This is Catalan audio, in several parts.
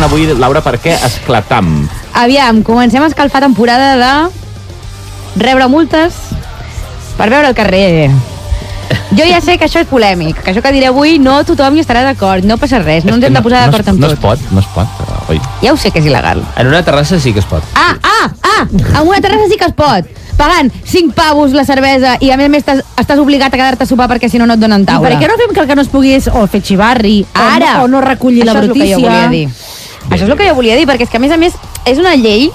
setmana avui, Laura, per què esclatam? Aviam, comencem a escalfar temporada de rebre multes per veure el carrer. Jo ja sé que això és polèmic, que això que diré avui no tothom hi estarà d'acord, no passa res, no ens hem de posar d'acord amb tot. No es pot, però, oi. Ja ho sé que és il·legal. En una terrassa sí que es pot. En una terrassa sí que es pot. Pagant 5 pavos la cervesa i a més estàs obligat a quedar-te a sopar perquè si no et donen taula. I per què no fem que el que no es pogués o fer xivarri o no recollir la brutícia? Això és el que jo volia dir, perquè és que a més és una llei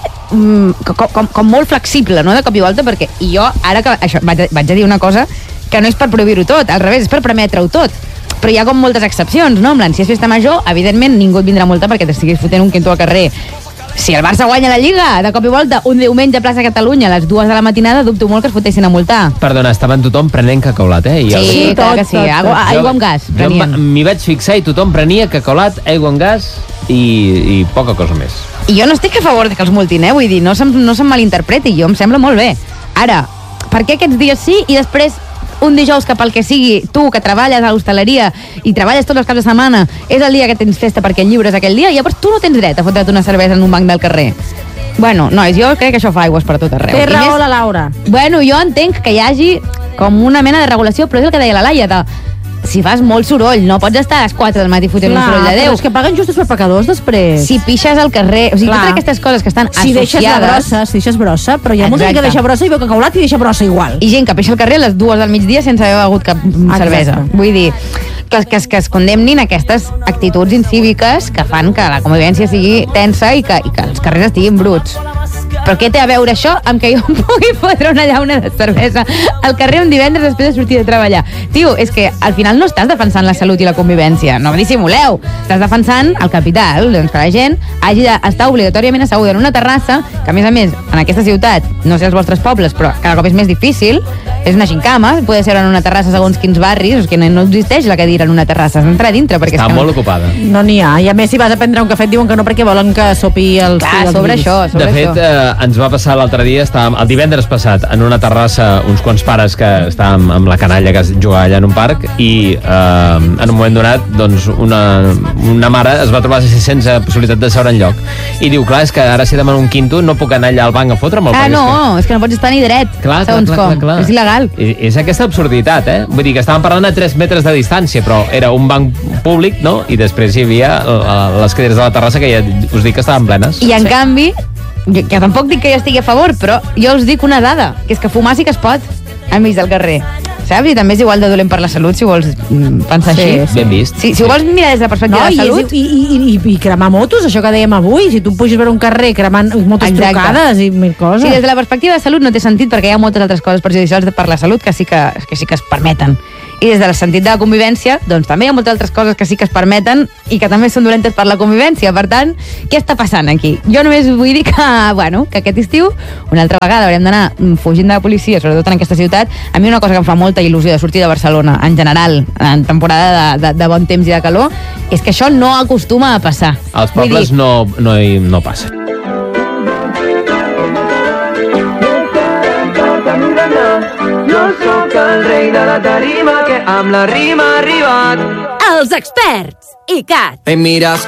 com molt flexible, no?, de cop i volta, perquè jo ara que això, vaig a dir una cosa que no és per prohibir-ho tot, al revés, és per permetre-ho tot. Però hi ha com moltes excepcions, no? En plan, si és festa major, evidentment ningú et vindrà a multar perquè t'estiguis fotent un quinto al carrer. Si el Barça guanya la Lliga, de cop i volta, un diumenge a plaça Catalunya a les 2 de la matinada, dubto molt que es fotessin a multar. Perdona, estaven tothom prenent cacaolat, Sí, clar que sí. Aigua amb gas. Jo m'hi vaig fixar i tothom prenia cacaolat, aigua amb gas i poca cosa més. I jo no estic a favor de que els multin, vull dir, no se'm malinterpreti, jo em sembla molt bé. Ara, per què aquests dies sí i després un dijous que pel que sigui, tu que treballes a l'hostaleria i treballes tots els caps de setmana, és el dia que tens festa perquè lliures aquell dia, i llavors tu no tens dret a fotre't una cervesa en un banc del carrer? Bueno, nois, jo crec que això fa aigües per tot arreu. Té raó la Laura. Bueno, jo entenc que hi hagi com una mena de regulació, però és el que deia la Laia, de si fas molt soroll, no pots estar a les 4 del matí fotent un soroll de Déu. Però és que paguen justos per pecadors després. Si pixes al carrer, o sigui, totes aquestes coses que estan associades... Si deixes brossa, però hi ha molta gent que deixa brossa i veu cacaolat i deixa brossa igual. I gent que pixa al carrer a les 2 del migdia sense haver begut cap cervesa. Vull dir, que es condemnin aquestes actituds incíviques que fan que la convivència sigui tensa i que els carrers estiguin bruts. Però què té a veure això amb que jo em pugui fotre una llauna de cervesa al carrer un divendres després de sortir de treballar? Tio, és que al final no estàs defensant la salut i la convivència, no dissimuleu. Estàs defensant el capital, doncs que la gent hagi d'estar obligatòriament asseguda en una terrassa, que a més, en aquesta ciutat, no sé els vostres pobles, però cada cop és més difícil, és una gincama, poder ser en una terrassa segons quins barris, que no existeix la cadira en una terrassa, s'entra dintre. Està molt ocupada. No n'hi ha, i a més si vas a prendre un cafè et diuen que no perquè volen que sopi els... Clar, sobre això. De fet, ens va passar l'altre dia, el divendres passat, en una terrassa, uns quants pares que estàvem amb la canalla que jugava allà en un parc, i en un moment donat, doncs, una mare es va trobar sense possibilitat de seure enlloc. I diu, clar, és que ara si demano un quinto no puc anar allà al banc a fotre'm el no, és que no pots estar ni dret, segons com. És il·legal. És aquesta absurditat, Vull dir que estàvem parlant a 3 metres de distància, però era un banc públic, no? I després hi havia les cadires de la terrassa que ja us dic que estaven plenes. I en canvi, que tampoc dic que jo estigui a favor, però jo us dic una dada, que és que fumar sí que es pot enmig del carrer. Saps? I també és igual de dolent per la salut, si vols pensar així. Ben vist. Si ho vols mirar des de la perspectiva de la salut... I cremar motos, això que dèiem avui, si tu puges per un carrer cremant motos trucades i mil coses. Sí, des de la perspectiva de salut no té sentit perquè hi ha moltes altres coses perjudicials per la salut que sí que es permeten. I des del sentit de la convivència, doncs també hi ha moltes altres coses que sí que es permeten i que també són dolentes per la convivència. Per tant, què està passant aquí? Jo només vull dir que, que aquest estiu, una altra vegada, haurem d'anar fugint de la policia, sobretot en aquesta ciutat. A mi una cosa que em fa molta il·lusió de sortir de Barcelona, en general, en temporada de bon temps i de calor, és que això no acostuma a passar. Als pobles no passa. Jo sóc el rei de la tarima que amb la rima ha arribat. Els experts, ICAT. Em mires